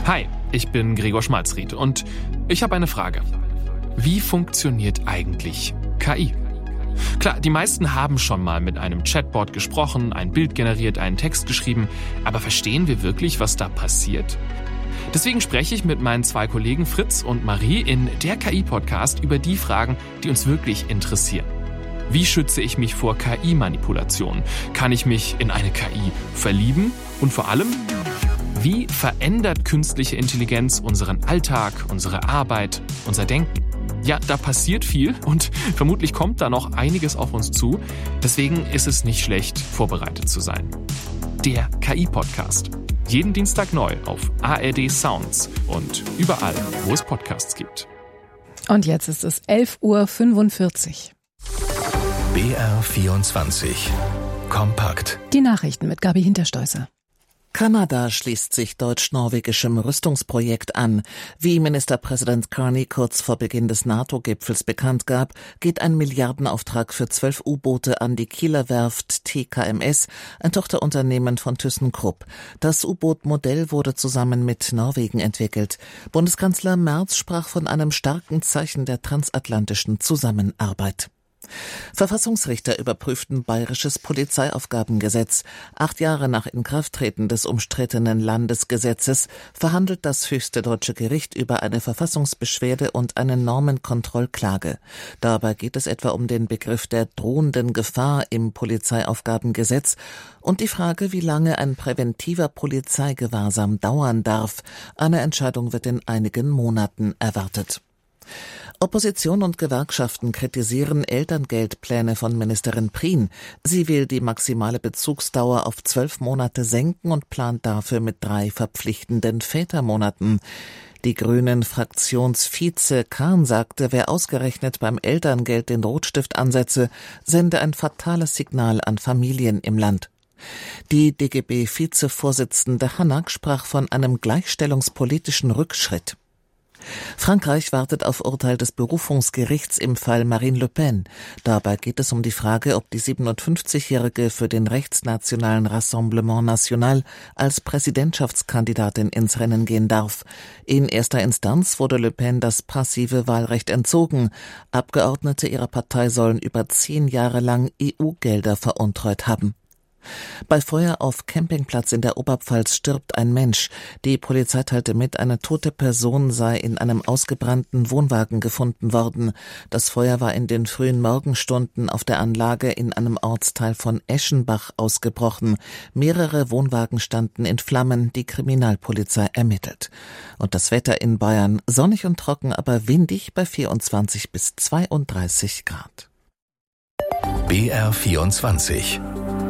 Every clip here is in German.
Hi, ich bin Gregor Schmalzried und ich habe eine Frage. Wie funktioniert eigentlich KI? Klar, die meisten haben schon mal mit einem Chatbot gesprochen, ein Bild generiert, einen Text geschrieben, aber verstehen wir wirklich, was da passiert? Deswegen spreche ich mit meinen 2 Kollegen Fritz und Marie in der KI-Podcast über die Fragen, die uns wirklich interessieren. Wie schütze ich mich vor KI-Manipulationen? Kann ich mich in eine KI verlieben? Und vor allem, wie verändert künstliche Intelligenz unseren Alltag, unsere Arbeit, unser Denken? Ja, da passiert viel und vermutlich kommt da noch einiges auf uns zu. Deswegen ist es nicht schlecht, vorbereitet zu sein. Der KI-Podcast. Jeden Dienstag neu auf ARD Sounds und überall, wo es Podcasts gibt. Und jetzt ist es 11:45 Uhr. BR24 Kompakt. Die Nachrichten mit Gabi Hinterstoißer. Kanada schließt sich deutsch-norwegischem Rüstungsprojekt an. Wie Ministerpräsident Carney kurz vor Beginn des NATO-Gipfels bekannt gab, geht ein Milliardenauftrag für 12 U-Boote an die Kieler Werft TKMS, ein Tochterunternehmen von ThyssenKrupp. Das U-Boot-Modell wurde zusammen mit Norwegen entwickelt. Bundeskanzler Merz sprach von einem starken Zeichen der transatlantischen Zusammenarbeit. Verfassungsrichter überprüften bayerisches Polizeiaufgabengesetz. 8 Jahre nach Inkrafttreten des umstrittenen Landesgesetzes verhandelt das höchste deutsche Gericht über eine Verfassungsbeschwerde und eine Normenkontrollklage. Dabei geht es etwa um den Begriff der drohenden Gefahr im Polizeiaufgabengesetz und die Frage, wie lange ein präventiver Polizeigewahrsam dauern darf. Eine Entscheidung wird in einigen Monaten erwartet. Opposition und Gewerkschaften kritisieren Elterngeldpläne von Ministerin Prien. Sie will die maximale Bezugsdauer auf 12 Monate senken und plant dafür mit 3 verpflichtenden Vätermonaten. Die Grünen-Fraktionsvize Kahn sagte, wer ausgerechnet beim Elterngeld den Rotstift ansetze, sende ein fatales Signal an Familien im Land. Die DGB-Vizevorsitzende Hanak sprach von einem gleichstellungspolitischen Rückschritt. Frankreich wartet auf Urteil des Berufungsgerichts im Fall Marine Le Pen. Dabei geht es um die Frage, ob die 57-Jährige für den rechtsnationalen Rassemblement National als Präsidentschaftskandidatin ins Rennen gehen darf. In erster Instanz wurde Le Pen das passive Wahlrecht entzogen. Abgeordnete ihrer Partei sollen über 10 Jahre lang EU-Gelder veruntreut haben. Bei Feuer auf Campingplatz in der Oberpfalz stirbt ein Mensch. Die Polizei teilte mit, eine tote Person sei in einem ausgebrannten Wohnwagen gefunden worden. Das Feuer war in den frühen Morgenstunden auf der Anlage in einem Ortsteil von Eschenbach ausgebrochen. Mehrere Wohnwagen standen in Flammen, die Kriminalpolizei ermittelt. Und das Wetter in Bayern sonnig und trocken, aber windig bei 24 bis 32 Grad. BR24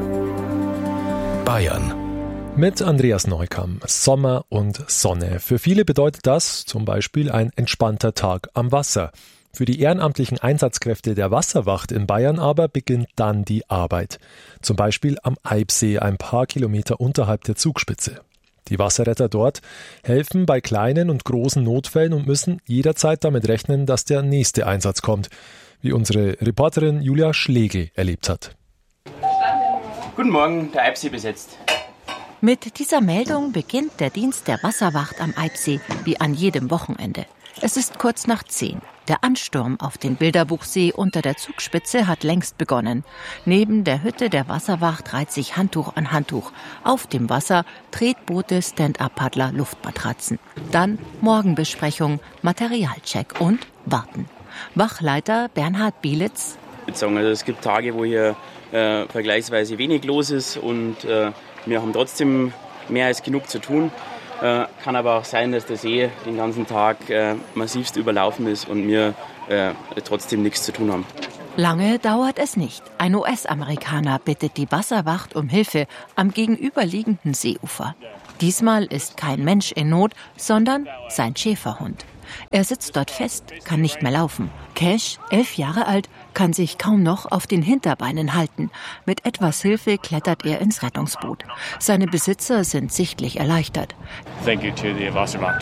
Bayern. Mit Andreas Neukamm. Sommer und Sonne. Für viele bedeutet das zum Beispiel ein entspannter Tag am Wasser. Für die ehrenamtlichen Einsatzkräfte der Wasserwacht in Bayern aber beginnt dann die Arbeit. Zum Beispiel am Eibsee, ein paar Kilometer unterhalb der Zugspitze. Die Wasserretter dort helfen bei kleinen und großen Notfällen und müssen jederzeit damit rechnen, dass der nächste Einsatz kommt, wie unsere Reporterin Julia Schlegel erlebt hat. Guten Morgen, der Eibsee besetzt. Mit dieser Meldung beginnt der Dienst der Wasserwacht am Eibsee wie an jedem Wochenende. Es ist kurz nach 10. Der Ansturm auf den Bilderbuchsee unter der Zugspitze hat längst begonnen. Neben der Hütte der Wasserwacht reiht sich Handtuch an Handtuch. Auf dem Wasser Tretboote, Stand-up-Paddler, Luftmatratzen. Dann Morgenbesprechung, Materialcheck und Warten. Wachleiter Bernhard Bielitz. Also es gibt Tage, wo hier vergleichsweise wenig los ist und wir haben trotzdem mehr als genug zu tun. Kann aber auch sein, dass der See den ganzen Tag massivst überlaufen ist und wir trotzdem nichts zu tun haben. Lange dauert es nicht. Ein US-Amerikaner bittet die Wasserwacht um Hilfe am gegenüberliegenden Seeufer. Diesmal ist kein Mensch in Not, sondern sein Schäferhund. Er sitzt dort fest, kann nicht mehr laufen. Cash, 11 Jahre alt, kann sich kaum noch auf den Hinterbeinen halten. Mit etwas Hilfe klettert er ins Rettungsboot. Seine Besitzer sind sichtlich erleichtert. Thank you to the Wasserwacht.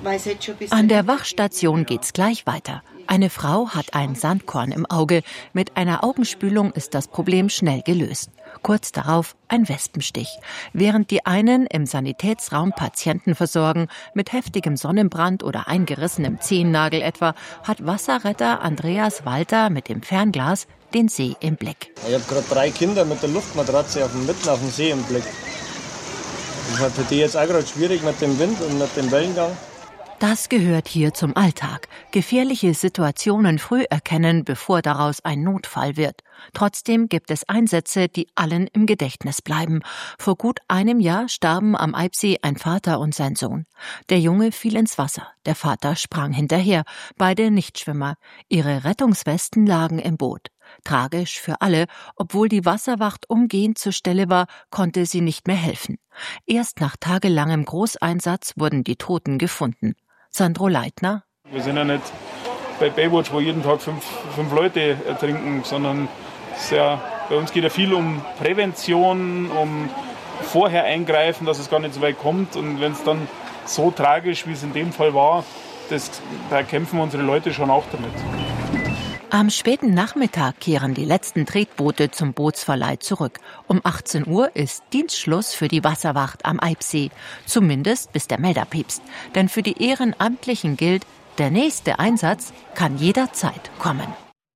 An der Wachstation geht's gleich weiter. Eine Frau hat ein Sandkorn im Auge. Mit einer Augenspülung ist das Problem schnell gelöst. Kurz darauf ein Wespenstich. Während die einen im Sanitätsraum Patienten versorgen, mit heftigem Sonnenbrand oder eingerissenem Zehennagel etwa, hat Wasserretter Andreas Walter mit dem Fernglas den See im Blick. Ich habe gerade 3 Kinder mit der Luftmatratze mitten auf dem See im Blick. Das ist für die jetzt auch gerade schwierig mit dem Wind und mit dem Wellengang. Das gehört hier zum Alltag. Gefährliche Situationen früh erkennen, bevor daraus ein Notfall wird. Trotzdem gibt es Einsätze, die allen im Gedächtnis bleiben. Vor gut einem Jahr starben am Eibsee ein Vater und sein Sohn. Der Junge fiel ins Wasser. Der Vater sprang hinterher. Beide Nichtschwimmer. Ihre Rettungswesten lagen im Boot. Tragisch für alle, obwohl die Wasserwacht umgehend zur Stelle war, konnte sie nicht mehr helfen. Erst nach tagelangem Großeinsatz wurden die Toten gefunden. Sandro Leitner. Wir sind ja nicht bei Baywatch, wo jeden Tag fünf Leute ertrinken, sondern bei uns geht ja viel um Prävention, um vorher eingreifen, dass es gar nicht so weit kommt. Und wenn es dann so tragisch, wie es in dem Fall war, da kämpfen unsere Leute schon auch damit. Am späten Nachmittag kehren die letzten Tretboote zum Bootsverleih zurück. Um 18 Uhr ist Dienstschluss für die Wasserwacht am Eibsee. Zumindest bis der Melder piepst. Denn für die Ehrenamtlichen gilt, der nächste Einsatz kann jederzeit kommen.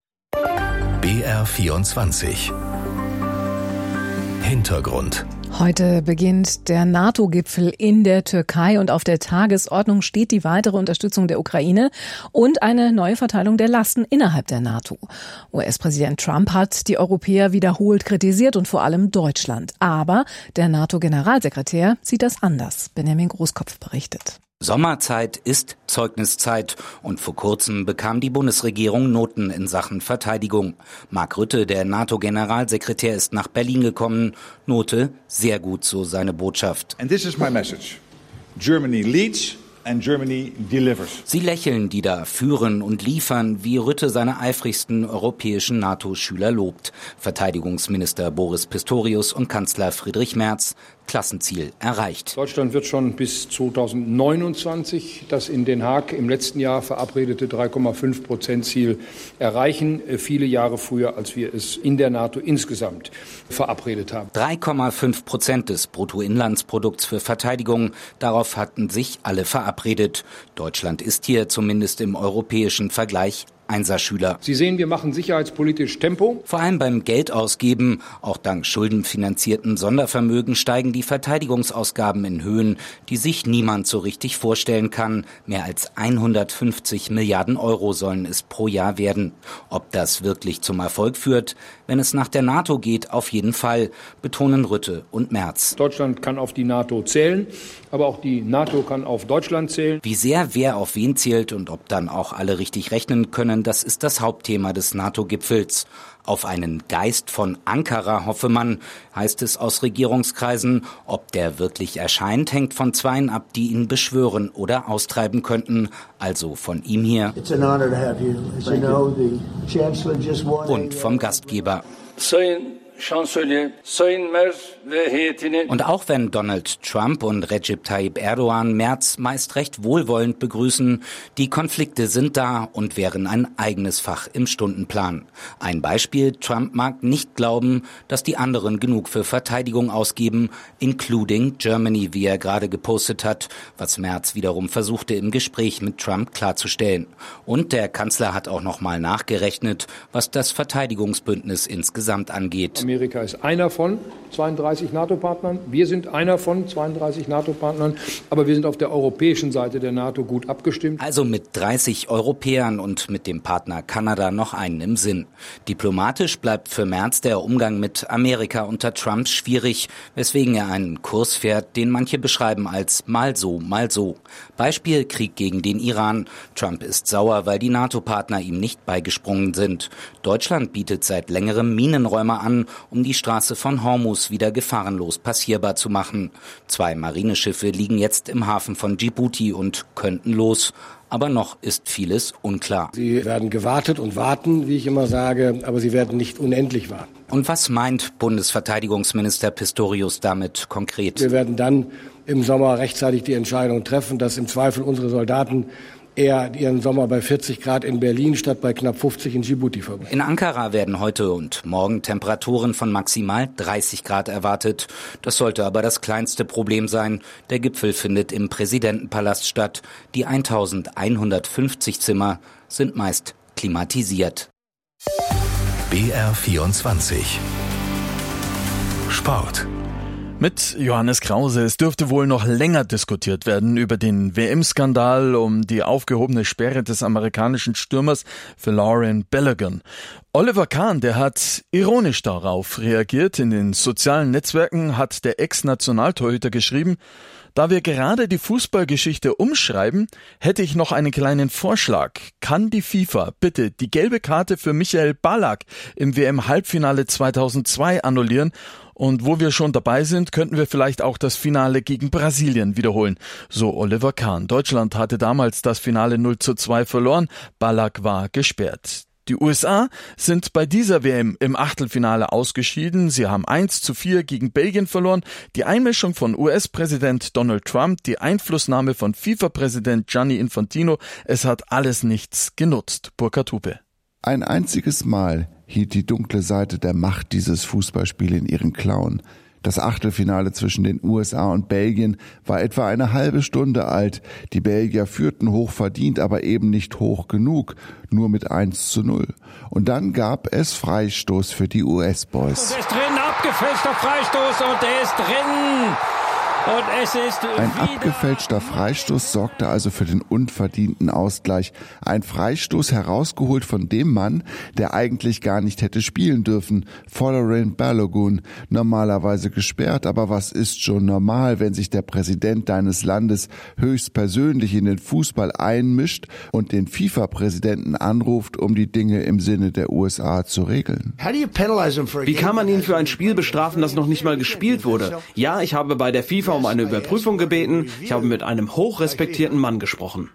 BR24 Hintergrund. Heute beginnt der NATO-Gipfel in der Türkei und auf der Tagesordnung steht die weitere Unterstützung der Ukraine und eine neue Verteilung der Lasten innerhalb der NATO. US-Präsident Trump hat die Europäer wiederholt kritisiert und vor allem Deutschland. Aber der NATO-Generalsekretär sieht das anders. Benjamin Großkopf berichtet. Sommerzeit ist Zeugniszeit und vor kurzem bekam die Bundesregierung Noten in Sachen Verteidigung. Mark Rutte, der NATO-Generalsekretär, ist nach Berlin gekommen. Note, sehr gut, so seine Botschaft. And this is my message. Germany leads and Germany delivers. Sie lächeln, die da führen und liefern, wie Rutte seine eifrigsten europäischen NATO-Schüler lobt. Verteidigungsminister Boris Pistorius und Kanzler Friedrich Merz. Klassenziel erreicht. Deutschland wird schon bis 2029 das in Den Haag im letzten Jahr verabredete 3,5% Ziel erreichen. Viele Jahre früher, als wir es in der NATO insgesamt verabredet haben. 3,5% des Bruttoinlandsprodukts für Verteidigung. Darauf hatten sich alle verabredet. Deutschland ist hier zumindest im europäischen Vergleich Einserschüler. Sie sehen, wir machen sicherheitspolitisch Tempo. Vor allem beim Geldausgeben, auch dank schuldenfinanzierten Sondervermögen steigen die Verteidigungsausgaben in Höhen, die sich niemand so richtig vorstellen kann. Mehr als 150 Milliarden Euro sollen es pro Jahr werden. Ob das wirklich zum Erfolg führt, wenn es nach der NATO geht, auf jeden Fall, betonen Rutte und Merz. Deutschland kann auf die NATO zählen, aber auch die NATO kann auf Deutschland zählen. Wie sehr wer auf wen zählt und ob dann auch alle richtig rechnen können, das ist das Hauptthema des NATO-Gipfels. Auf einen Geist von Ankara hoffe man, heißt es aus Regierungskreisen. Ob der wirklich erscheint, hängt von Zweien ab, die ihn beschwören oder austreiben könnten. Also von ihm hier und vom Gastgeber. Und auch wenn Donald Trump und Recep Tayyip Erdogan Merz meist recht wohlwollend begrüßen, die Konflikte sind da und wären ein eigenes Fach im Stundenplan. Ein Beispiel, Trump mag nicht glauben, dass die anderen genug für Verteidigung ausgeben, including Germany, wie er gerade gepostet hat, was Merz wiederum versuchte im Gespräch mit Trump klarzustellen. Und der Kanzler hat auch nochmal nachgerechnet, was das Verteidigungsbündnis insgesamt angeht. Amerika ist einer von 32 NATO-Partnern. Wir sind einer von 32 NATO-Partnern. Aber wir sind auf der europäischen Seite der NATO gut abgestimmt. Also mit 30 Europäern und mit dem Partner Kanada noch einen im Sinn. Diplomatisch bleibt für Merz der Umgang mit Amerika unter Trump schwierig, weswegen er einen Kurs fährt, den manche beschreiben als mal so, mal so. Beispiel Krieg gegen den Iran. Trump ist sauer, weil die NATO-Partner ihm nicht beigesprungen sind. Deutschland bietet seit längerem Minenräumer an, um die Straße von Hormuz wieder gefahrenlos passierbar zu machen. 2 Marineschiffe liegen jetzt im Hafen von Djibouti und könnten los. Aber noch ist vieles unklar. Sie werden gewartet und warten, wie ich immer sage, aber sie werden nicht unendlich warten. Und was meint Bundesverteidigungsminister Pistorius damit konkret? Wir werden dann im Sommer rechtzeitig die Entscheidung treffen, dass im Zweifel unsere Soldaten eher ihren Sommer bei 40 Grad in Berlin statt bei knapp 50 in Djibouti verbringen. In Ankara werden heute und morgen Temperaturen von maximal 30 Grad erwartet. Das sollte aber das kleinste Problem sein. Der Gipfel findet im Präsidentenpalast statt. Die 1150 Zimmer sind meist klimatisiert. BR24 Sport. Mit Johannes Krause. Es dürfte wohl noch länger diskutiert werden über den WM-Skandal um die aufgehobene Sperre des amerikanischen Stürmers Folarin Balogun. Oliver Kahn, der hat ironisch darauf reagiert. In den sozialen Netzwerken hat der Ex-Nationaltorhüter geschrieben: Da wir gerade die Fußballgeschichte umschreiben, hätte ich noch einen kleinen Vorschlag. Kann die FIFA bitte die gelbe Karte für Michael Ballack im WM-Halbfinale 2002 annullieren? Und wo wir schon dabei sind, könnten wir vielleicht auch das Finale gegen Brasilien wiederholen. So Oliver Kahn. Deutschland hatte damals das Finale 0:2 verloren. Ballack war gesperrt. Die USA sind bei dieser WM im Achtelfinale ausgeschieden. Sie haben 1:4 gegen Belgien verloren. Die Einmischung von US-Präsident Donald Trump, die Einflussnahme von FIFA-Präsident Gianni Infantino, es hat alles nichts genutzt. Burkhard Hupe. Ein einziges Mal hielt die dunkle Seite der Macht dieses Fußballspiel in ihren Klauen. Das Achtelfinale zwischen den USA und Belgien war etwa eine halbe Stunde alt. Die Belgier führten hochverdient, aber eben nicht hoch genug, nur mit 1:0. Und dann gab es Freistoß für die US-Boys. Der ist drin, abgefälschter Freistoß und der ist drin. Und es ist ein abgefälschter Freistoß sorgte also für den unverdienten Ausgleich. Ein Freistoß herausgeholt von dem Mann, der eigentlich gar nicht hätte spielen dürfen. Folarin Balogun, normalerweise gesperrt. Aber was ist schon normal, wenn sich der Präsident deines Landes höchstpersönlich in den Fußball einmischt und den FIFA-Präsidenten anruft, um die Dinge im Sinne der USA zu regeln? Wie kann man ihn für ein Spiel bestrafen, das noch nicht mal gespielt wurde? Ja, ich habe bei der FIFA um eine Überprüfung gebeten. Ich habe mit einem hochrespektierten Mann gesprochen.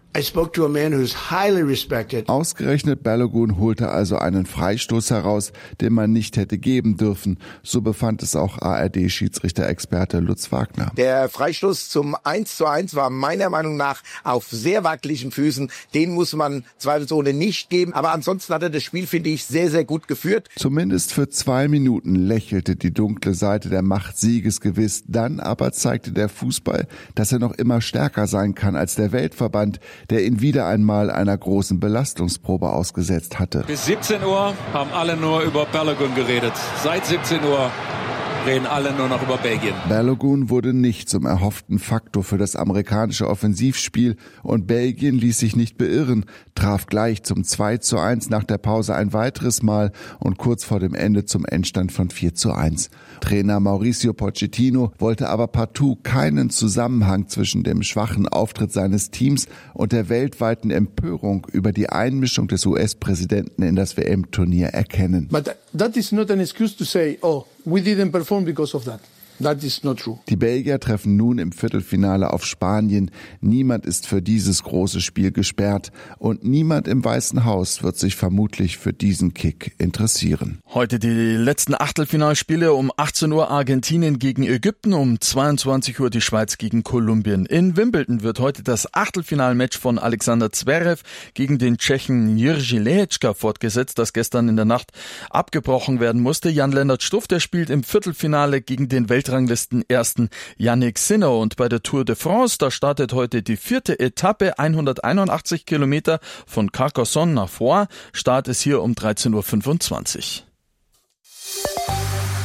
Ausgerechnet Balogun holte also einen Freistoß heraus, den man nicht hätte geben dürfen. So befand es auch ARD-Schiedsrichter-Experte Lutz Wagner. Der Freistoß zum 1:1 war meiner Meinung nach auf sehr wackeligen Füßen. Den muss man zweifelsohne nicht geben. Aber ansonsten hat er das Spiel, finde ich, sehr, sehr gut geführt. Zumindest für 2 Minuten lächelte die dunkle Seite der Macht siegesgewiss. Dann aber zeigte der Fußball, dass er noch immer stärker sein kann als der Weltverband, der ihn wieder einmal einer großen Belastungsprobe ausgesetzt hatte. Bis 17 Uhr haben alle nur über Balogun geredet. Seit 17 Uhr reden alle nur noch über Belgien. Balogun wurde nicht zum erhofften Faktor für das amerikanische Offensivspiel und Belgien ließ sich nicht beirren, traf gleich zum 2:1 nach der Pause ein weiteres Mal und kurz vor dem Ende zum Endstand von 4:1. Trainer Mauricio Pochettino wollte aber partout keinen Zusammenhang zwischen dem schwachen Auftritt seines Teams und der weltweiten Empörung über die Einmischung des US-Präsidenten in das WM-Turnier erkennen. But that is not an excuse to say, oh, we didn't perform because of that. That is not true. Die Belgier treffen nun im Viertelfinale auf Spanien. Niemand ist für dieses große Spiel gesperrt und niemand im Weißen Haus wird sich vermutlich für diesen Kick interessieren. Heute die letzten Achtelfinalspiele: um 18 Uhr Argentinien gegen Ägypten, um 22 Uhr die Schweiz gegen Kolumbien. In Wimbledon wird heute das Achtelfinalmatch von Alexander Zverev gegen den Tschechen Jiří Lehečka fortgesetzt, das gestern in der Nacht abgebrochen werden musste. Jan-Lennart Struff, der spielt im Viertelfinale gegen den Weltranglisten-Ersten Yannick Sinner. Und bei der Tour de France, da startet heute die 4. Etappe, 181 Kilometer von Carcassonne nach Foix. Start ist hier um 13:25 Uhr.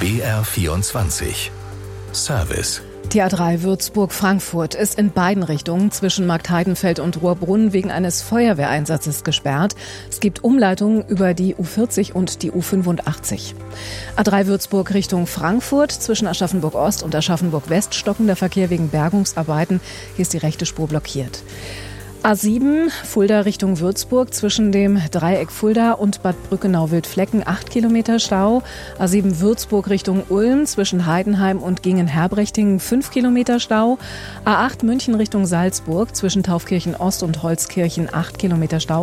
BR24 Service. Die A3 Würzburg-Frankfurt ist in beiden Richtungen zwischen Marktheidenfeld und Rohrbrunn wegen eines Feuerwehreinsatzes gesperrt. Es gibt Umleitungen über die U40 und die U85. A3 Würzburg Richtung Frankfurt zwischen Aschaffenburg-Ost und Aschaffenburg-West stockender Verkehr wegen Bergungsarbeiten. Hier ist die rechte Spur blockiert. A7 Fulda Richtung Würzburg zwischen dem Dreieck Fulda und Bad Brückenau-Wildflecken 8 Kilometer Stau. A7 Würzburg Richtung Ulm zwischen Heidenheim und Gingen-Herbrechtingen 5 Kilometer Stau. A8 München Richtung Salzburg zwischen Taufkirchen Ost und Holzkirchen 8 Kilometer Stau.